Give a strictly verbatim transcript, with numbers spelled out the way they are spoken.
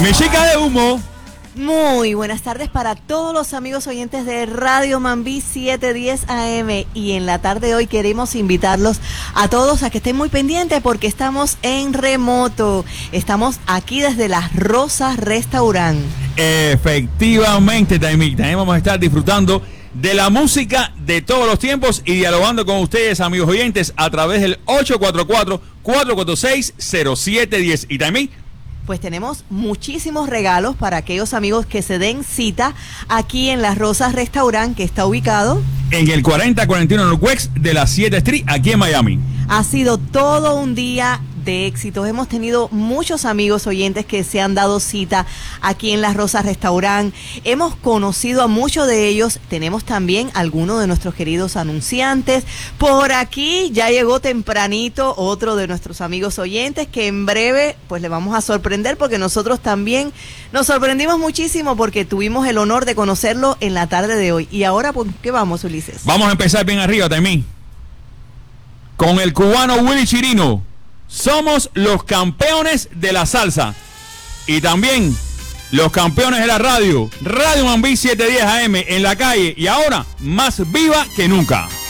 Mi chica de humo. Muy buenas tardes para todos los amigos oyentes de Radio Mambí siete diez A M, y en la tarde de hoy queremos invitarlos a todos a que estén muy pendientes porque estamos en remoto. Estamos aquí desde Las Rosas Restaurant. Efectivamente, también vamos a estar disfrutando de la música de todos los tiempos y dialogando con ustedes, amigos oyentes, a través del ocho cuatro cuatro, cuatro cuatro seis, cero siete uno cero. Y también pues tenemos muchísimos regalos para aquellos amigos que se den cita aquí en Las Rosas Restaurant, que está ubicado en el cuarenta cuarenta y uno Northwest de la siete Street, aquí en Miami. Ha sido todo un día de éxitos. Hemos tenido muchos amigos oyentes que se han dado cita aquí en Las Rosas Restaurant. Hemos conocido a muchos de ellos. Tenemos también algunos de nuestros queridos anunciantes. Por aquí ya llegó tempranito otro de nuestros amigos oyentes que en breve pues le vamos a sorprender, porque nosotros también nos sorprendimos muchísimo porque tuvimos el honor de conocerlo en la tarde de hoy. Y ahora, ¿por qué vamos, Ulises? Vamos a empezar bien arriba también con el cubano Willy Chirino. Somos los campeones de la salsa y también los campeones de la radio. Radio Mambí siete diez A M en la calle, y ahora más viva que nunca.